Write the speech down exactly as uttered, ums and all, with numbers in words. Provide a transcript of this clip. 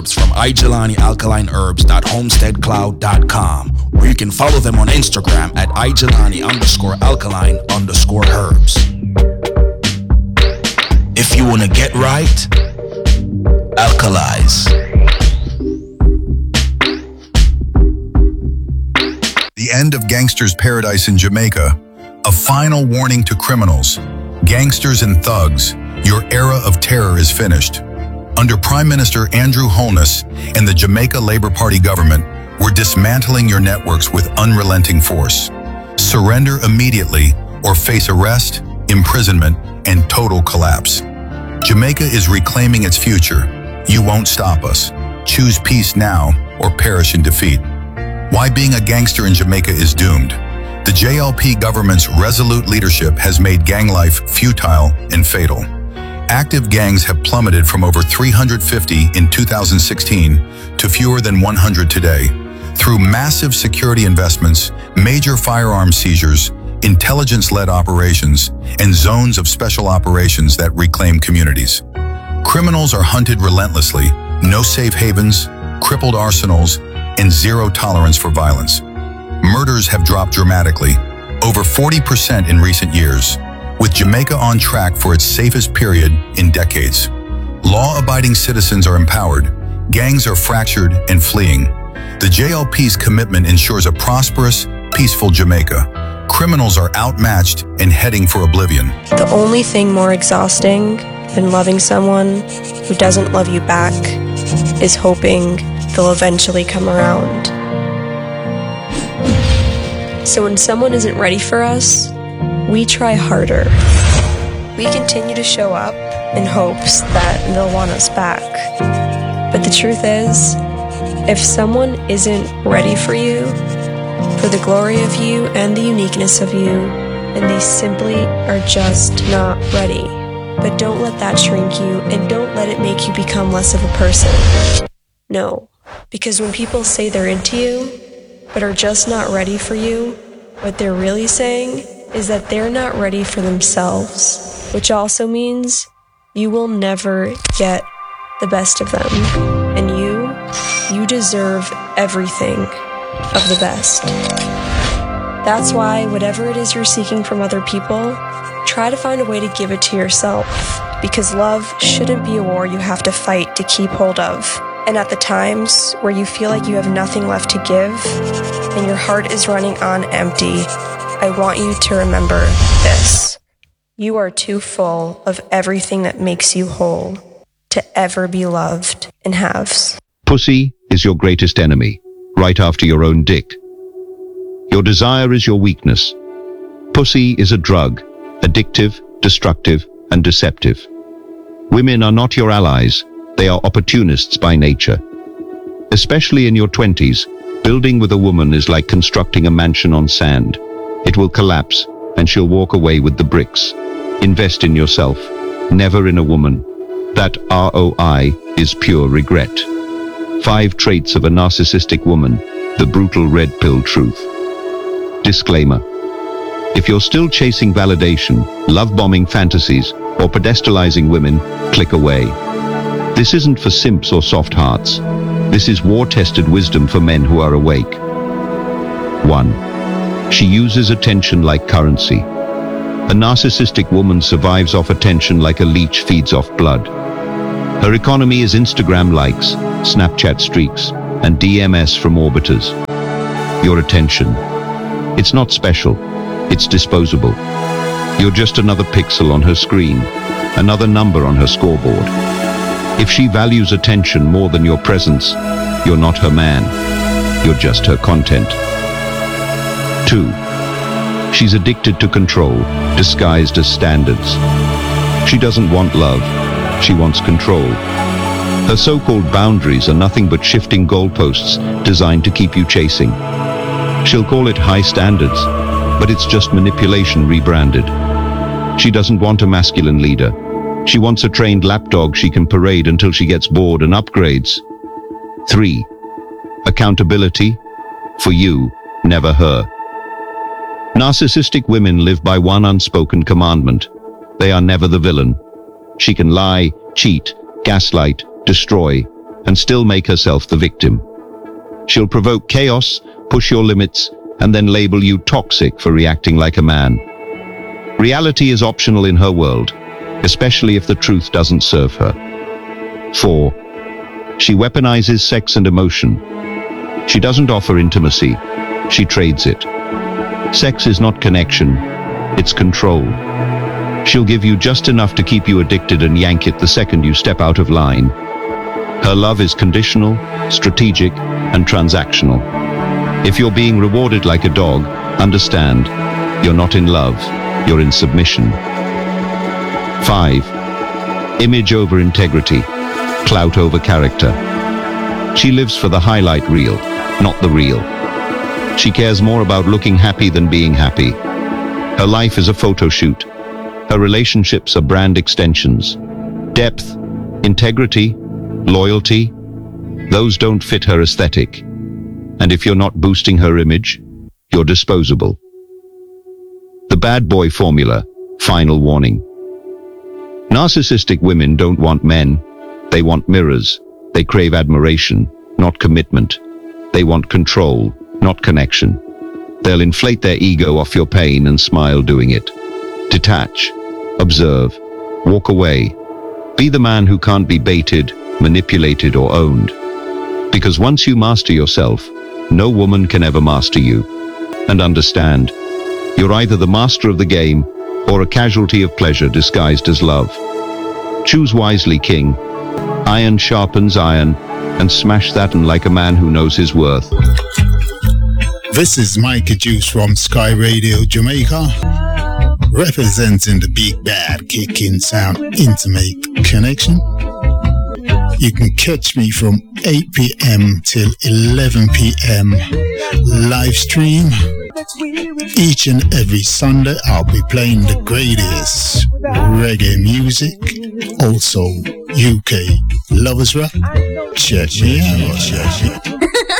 herbs from i jelani alkaline herbs dot homestead cloud dot com, or you can follow them on Instagram at i jelani underscore alkaline underscore herbs. If you wanna get right, alkalize. The end of Gangster's Paradise in Jamaica, a final warning to criminals, gangsters and thugs. Your era of terror is finished. Under Prime Minister Andrew Holness and the Jamaica Labour Party government, we're dismantling your networks with unrelenting force. Surrender immediately or face arrest, imprisonment, and total collapse. Jamaica is reclaiming its future. You won't stop us. Choose peace now or perish in defeat. Why being a gangster in Jamaica is doomed. The J L P government's resolute leadership has made gang life futile and fatal. Active gangs have plummeted from over three hundred fifty in two thousand sixteen to fewer than one hundred today. Through massive security investments, major firearm seizures, intelligence-led operations, and zones of special operations that reclaim communities. Criminals are hunted relentlessly, no safe havens, crippled arsenals, and zero tolerance for violence. Murders have dropped dramatically, over forty percent in recent years, with Jamaica on track for its safest period in decades. Law-abiding citizens are empowered, gangs are fractured and fleeing. The J L P's commitment ensures a prosperous, peaceful Jamaica. Criminals are outmatched and heading for oblivion. The only thing more exhausting than loving someone who doesn't love you back is hoping they'll eventually come around. So when someone isn't ready for us, we try harder. We continue to show up in hopes that they'll want us back. But the truth is, if someone isn't ready for you, for the glory of you and the uniqueness of you, then they simply are just not ready. But don't let that shrink you, and don't let it make you become less of a person. No, because when people say they're into you, but are just not ready for you, what they're really saying is that they're not ready for themselves, which also means you will never get the best of them. And you, you deserve everything of the best. That's why whatever it is you're seeking from other people, try to find a way to give it to yourself, because love shouldn't be a war you have to fight to keep hold of. And at the times where you feel like you have nothing left to give and your heart is running on empty, I want you to remember this. You are too full of everything that makes you whole to ever be loved in halves. Pussy is your greatest enemy, right after your own dick. Your desire is your weakness. Pussy is a drug, addictive, destructive, and deceptive. Women are not your allies. They are opportunists by nature. Especially in your twenties, building with a woman is like constructing a mansion on sand. It will collapse, and she'll walk away with the bricks. Invest in yourself, never in a woman. That R O I is pure regret. Five traits of a narcissistic woman, the brutal red pill truth. Disclaimer. If you're still chasing validation, love-bombing fantasies, or pedestalizing women, click away. This isn't for simps or soft hearts. This is war-tested wisdom for men who are awake. One. She uses attention like currency. A narcissistic woman survives off attention like a leech feeds off blood. Her economy is Instagram likes, Snapchat streaks, and D M S from orbiters. Your attention. It's not special. It's disposable. You're just another pixel on her screen, another number on her scoreboard. If she values attention more than your presence, you're not her man. You're just her content. Two. She's addicted to control, disguised as standards. She doesn't want love. She wants control. Her so-called boundaries are nothing but shifting goalposts designed to keep you chasing. She'll call it high standards, but it's just manipulation rebranded. She doesn't want a masculine leader. She wants a trained lapdog she can parade until she gets bored and upgrades. Three. Accountability. For you, never her. Narcissistic women live by one unspoken commandment. They are never the villain. She can lie, cheat, gaslight, destroy, and still make herself the victim. She'll provoke chaos, push your limits, and then label you toxic for reacting like a man. Reality is optional in her world, especially if the truth doesn't serve her. four. She weaponizes sex and emotion. She doesn't offer intimacy, she trades it. Sex is not connection, it's control. She'll give you just enough to keep you addicted and yank it the second you step out of line. Her love is conditional, strategic, and transactional. If you're being rewarded like a dog, understand, you're not in love, you're in submission. five. Image over integrity, clout over character. She lives for the highlight reel, not the real. She cares more about looking happy than being happy. Her life is a photo shoot. Her relationships are brand extensions. Depth, integrity, loyalty, those don't fit her aesthetic. And if you're not boosting her image, you're disposable. The bad boy formula, final warning. Narcissistic women don't want men, they want mirrors. They crave admiration, not commitment. They want control, not connection. They'll inflate their ego off your pain and smile doing it. Detach, observe, walk away. Be the man who can't be baited, manipulated, or owned. Because once you master yourself, no woman can ever master you. And understand, you're either the master of the game or a casualty of pleasure disguised as love. Choose wisely, king. Iron sharpens iron, and smash that and like a man who knows his worth. This is Mikey Juice from Sky Radio Jamaica, representing the big bad kicking sound intimate connection. You can catch me from eight p.m. till eleven p.m. live stream. Each and every Sunday I'll be playing the greatest reggae music, also U K lovers rap. Check me out.